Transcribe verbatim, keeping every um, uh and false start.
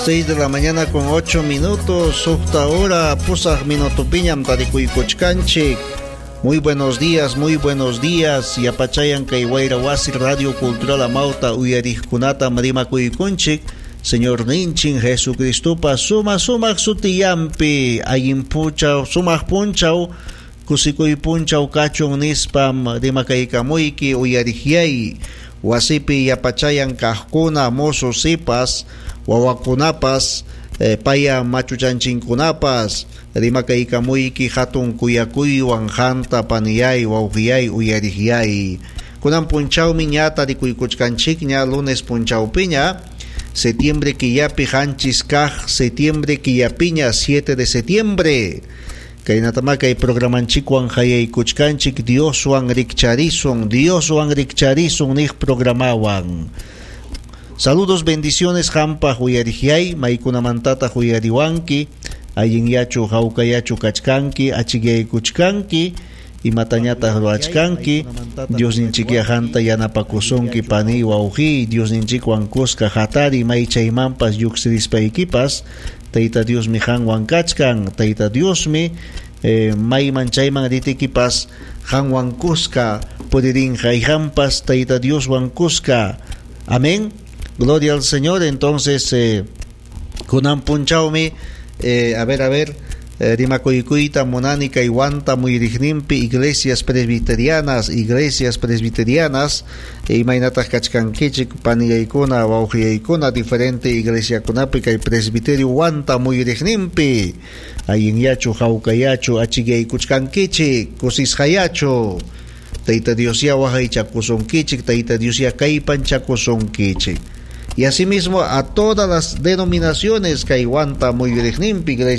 seis de la mañana con ocho minutos. Hasta ahora, pusag minuto piñam tarikuikuchkanchik. Muy buenos días, muy buenos días. Yapachayan Kaiwaira Wasi Radio Cultural Amauta Uyarihkunata Marima Kuikunchik. Señor Ninchin Jesucristupa suma suma sutiyampi ayimpuchau sumah punchau kusikuy punchau kachon nispam dimakaikamuyki uyarihyay wasipi yapachayan kahkuna mozo sipas wawakunapas eh, paya machuchanchinkunapas dimakaikamuyki hatun kuyakuywan hanta paniyay wawhiyay uyarihyay kunan punchau miñata dikuykuchkanchikña lunes punchau piña septiembre Quillapi Hanchis Kaj, septiembre Quillapiña, siete de septiembre. Kainatamaka y programanchikwan hayay kuchkanchik, Dios wan rikcharizon, Dios wan rikcharizon nih programawan. Saludos, bendiciones, hampa huyarihyay, maikunamantata huyariwanki, ayin yachu haukayachu kachkanki, achigay kuchkanki, y matañata ruachkanki, Dios ninchikia hanta yanapakusonki pani wauhi, Dios ninchikwan kuska hatari maichaymampas yuksidispaykipas, Taita Dios mi han wankachkan, Taita Dios mi eh, may manchayman ritikipas han wankuska, pudirin hayhampas, Taita Dios wankuska. Amén. Gloria al Señor. Entonces, eh, kunan punchawmi, eh, a ver, a ver. Rimakoykuita monánica iguanta muy rignimpi iglesias presbiterianas iglesias presbiterianas y mainata kachkankichik paniyaykuna wawqiyaykuna diferente iglesia kunapi y presbiterio wanta muy rignimpi ayin yachu hawkayachu achigaykuchkankichik kusishayachu Taita Dios ya wahaychakusonkichik Taita Dios ya kaypanchakusonkichik. Y asimismo a todas las denominaciones que aguanta muy rignimpi